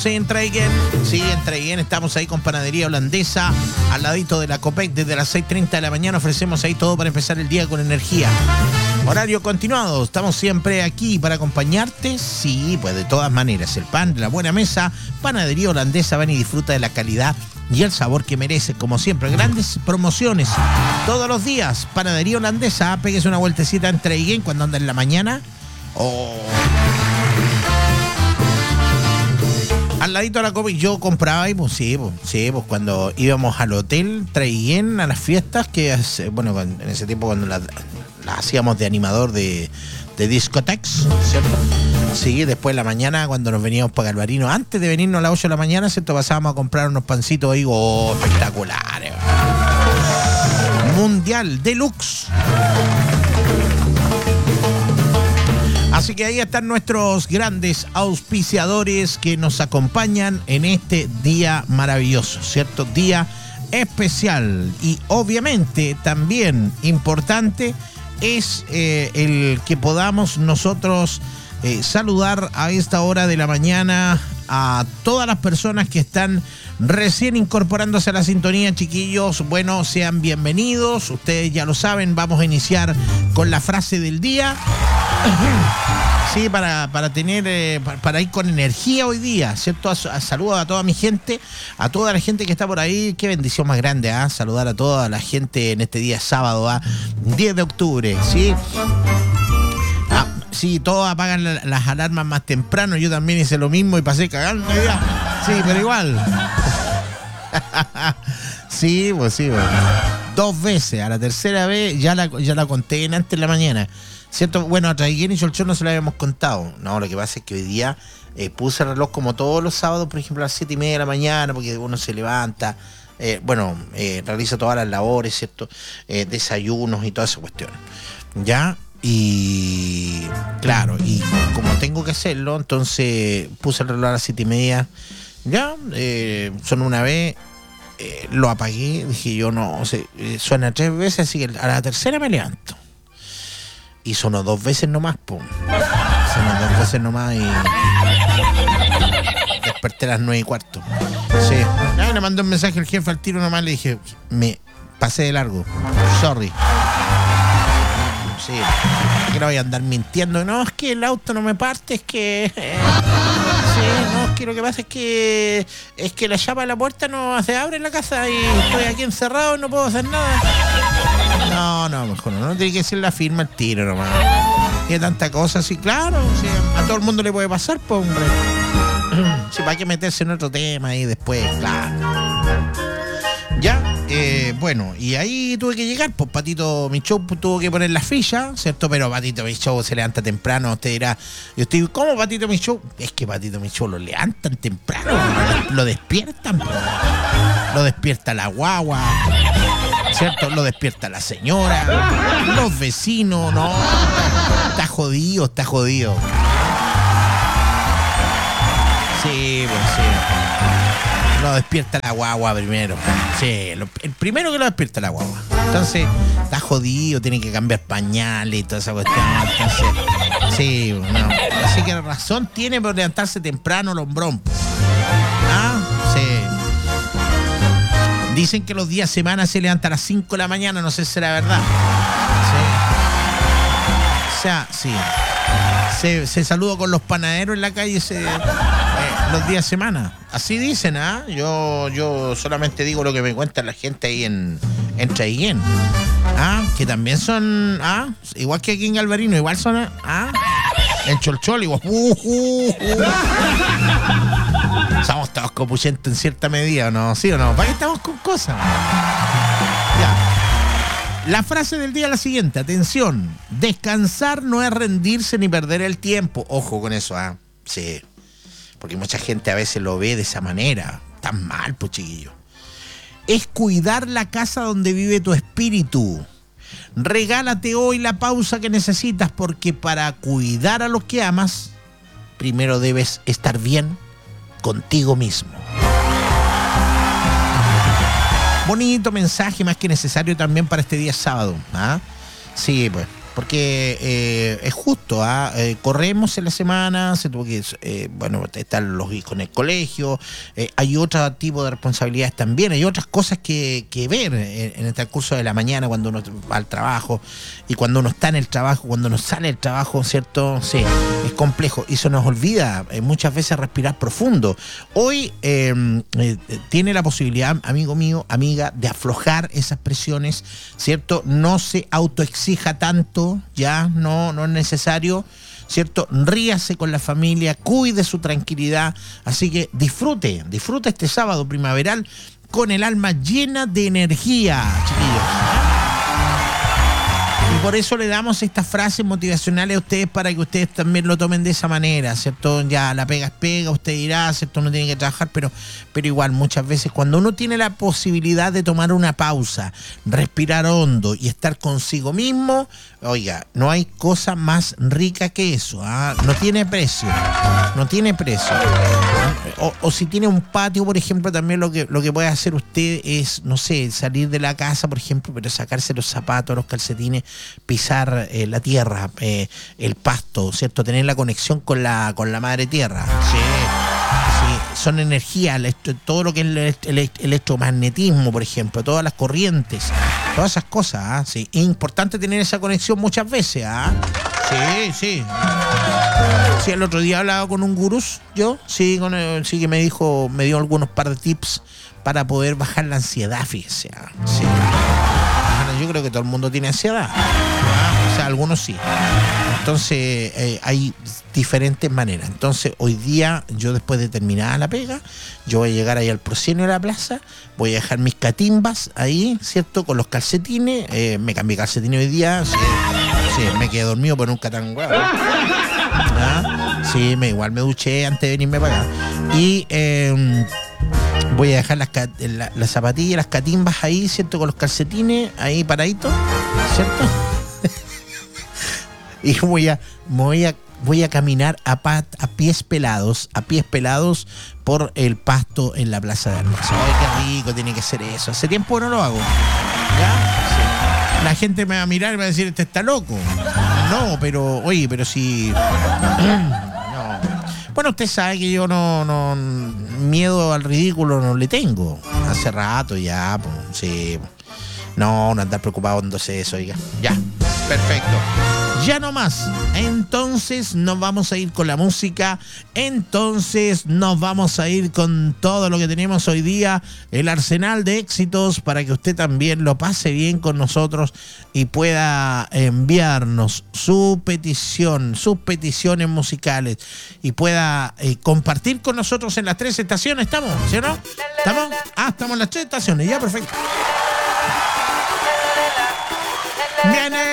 Sí, en Traiguén estamos ahí con Panadería Holandesa, al ladito de la Copec, desde las 6:30 de la mañana ofrecemos ahí todo para empezar el día con energía. Horario continuado, estamos siempre aquí para acompañarte, sí, pues de todas maneras, el pan de la buena mesa, Panadería Holandesa, ven y disfruta de la calidad y el sabor que merece, como siempre, grandes promociones todos los días, Panadería Holandesa, péguese una vueltecita en Traiguén cuando anda en la mañana, al ladito de la Copa, yo compraba y pues cuando íbamos al hotel Traiguén a las fiestas, que bueno, en ese tiempo cuando las hacíamos de animador de discotecas, ¿cierto? Sí, después de la mañana cuando nos veníamos para Galvarino, antes de venirnos a las 8 de la mañana, ¿cierto? Pasábamos a comprar unos pancitos ahí, espectaculares. Mundial Deluxe. Así que ahí están nuestros grandes auspiciadores que nos acompañan en este día maravilloso, ¿cierto? Día especial. Y obviamente también importante es el que podamos nosotros saludar a esta hora de la mañana a todas las personas que están recién incorporándose a la sintonía, chiquillos. Bueno, sean bienvenidos. Ustedes ya lo saben, vamos a iniciar con la frase del día. Sí, para tener, para ir con energía hoy día, ¿cierto? Saludo a toda mi gente, a toda la gente que está por ahí. Qué bendición más grande, ¿ah? Saludar a toda la gente en este día sábado, 10 de octubre, ¿sí? Sí, todos apagan las alarmas más temprano. Yo también hice lo mismo y pasé cagando ya. Sí, pero igual. Sí, pues. 2 veces. A la tercera vez ya la conté antes de la mañana. ¿Cierto? Bueno, a Traiguén y Cholchón no se lo habíamos contado. No, lo que pasa es que hoy día puse el reloj como todos los sábados, por ejemplo, a las 7:30 de la mañana, porque uno se levanta, realiza todas las labores, ¿cierto? Desayunos y toda esa cuestión. ¿Ya? Y claro, y como tengo que hacerlo, entonces puse el reloj a las 7:30. Ya, sonó una vez, lo apagué, dije yo no sé, suena 3 veces, así que a la tercera me levanto. Y sonó 2 veces nomás, pum. Sonó 2 veces nomás y desperté a las 9:15. Sí. Le mandé un mensaje al jefe al tiro nomás, le dije, me pasé de largo. Sorry. Sí. Que no voy a andar mintiendo. No, es que el auto no me parte, es que... sí, no, es que lo que pasa es que la chapa de la puerta no se abre en la casa y estoy aquí encerrado y no puedo hacer nada. No, mejor no tiene que decir la firma al tiro nomás. Tiene tanta cosa así, claro, sí, a todo el mundo le puede pasar, pues, hombre. Sí, para que meterse en otro tema ahí después, claro. Ya, bueno, y ahí tuve que llegar, pues Patito Michaud tuvo que poner la ficha, ¿cierto? Pero Patito Michaud se levanta temprano, usted dirá, yo estoy, ¿cómo Patito Michaud? Es que Patito Michaud lo levantan temprano, lo despiertan, pues. Lo despierta la guagua, ¿cierto? Lo despierta la señora, los vecinos, no, está jodido. Sí, pues sí. Lo despierta la guagua primero. Sí, el primero que lo despierta la guagua. Entonces, está jodido, tiene que cambiar pañales y toda esa cuestión. Entonces, sí, no. Así que razón tiene por levantarse temprano el hombrón. Sí. Dicen que los días semana se levanta a las 5 de la mañana, no sé si será verdad. Sí. O sea, sí. Se saluda con los panaderos en la calle los días semana. Así dicen, Yo solamente digo lo que me cuenta la gente ahí en Traiguén. Que también son, igual que aquí en Galvarino, igual son, en Cholchol, igual. Somos todos copuchentos en cierta medida, ¿no? ¿Sí o no? ¿Para qué estamos con cosas? Ya. La frase del día es la siguiente, atención, descansar no es rendirse ni perder el tiempo. Ojo con eso, Sí. Porque mucha gente a veces lo ve de esa manera. Tan mal, pues, chiquillo. Es cuidar la casa donde vive tu espíritu. Regálate hoy la pausa que necesitas, porque para cuidar a los que amas, primero debes estar bien contigo mismo. Bonito mensaje, más que necesario también para este día sábado. Sí, pues. porque es justo, corremos en la semana, se tuvo que, están los hijos en el colegio, hay otro tipo de responsabilidades también, hay otras cosas que ver en el transcurso de la mañana cuando uno va al trabajo y cuando uno está en el trabajo, cuando uno sale del trabajo, ¿cierto? Sí, es complejo y se nos olvida muchas veces respirar profundo. Hoy tiene la posibilidad, amigo mío, amiga, de aflojar esas presiones, ¿cierto? No se autoexija tanto, ya, no es necesario, ¿cierto? Ríase con la familia, cuide su tranquilidad, así que disfrute este sábado primaveral con el alma llena de energía, chiquillos. Y por eso le damos estas frases motivacionales a ustedes para que ustedes también lo tomen de esa manera, ¿cierto? Ya la pega es pega, usted dirá, ¿cierto? Uno tiene que trabajar, pero igual muchas veces cuando uno tiene la posibilidad de tomar una pausa, respirar hondo y estar consigo mismo, oiga, no hay cosa más rica que eso, no tiene precio, O si tiene un patio, por ejemplo, también lo que puede hacer usted es, no sé, salir de la casa, por ejemplo, pero sacarse los zapatos, los calcetines, pisar la tierra, el pasto, ¿cierto? Tener la conexión con la madre tierra. Sí, son energías, todo lo que es el electromagnetismo, por ejemplo, todas las corrientes, todas esas cosas, sí. Es importante tener esa conexión muchas veces, Sí. Sí, el otro día hablaba con un gurús, sí que me dio algunos par de tips para poder bajar la ansiedad, fíjese, sí. Bueno, yo creo que todo el mundo tiene ansiedad, o sea, algunos sí. Entonces, hay diferentes maneras. Entonces, hoy día, yo después de terminar la pega, yo voy a llegar ahí al proscenio de la plaza, voy a dejar mis catimbas ahí, ¿cierto? Con los calcetines, me cambié calcetines hoy día, sí, me quedé dormido, pero nunca tan guapo. Sí, igual me duché antes de venirme para acá. Y voy a dejar las zapatillas, las catimbas ahí, ¿cierto? Con los calcetines ahí paraditos, ¿cierto? Y voy a caminar a pies pelados por el pasto en la Plaza de Armas. ¡Ay, qué rico tiene que ser eso! Hace tiempo no lo hago. ¿Ya? Sí. La gente me va a mirar y me va a decir, este está loco. No, pero sí. No. Bueno, usted sabe que yo no miedo al ridículo no le tengo. Hace rato ya, pues, sí. No andar preocupado cuando sé eso, oiga. Ya, perfecto. Ya no más. Entonces nos vamos a ir con la música. Entonces nos vamos a ir con todo lo que tenemos hoy día. El arsenal de éxitos para que usted también lo pase bien con nosotros y pueda enviarnos sus peticiones musicales y pueda compartir con nosotros en las 3 estaciones. ¿Estamos? ¿Sí o no? ¿Estamos? Estamos en las 3 estaciones. Ya, perfecto. Viene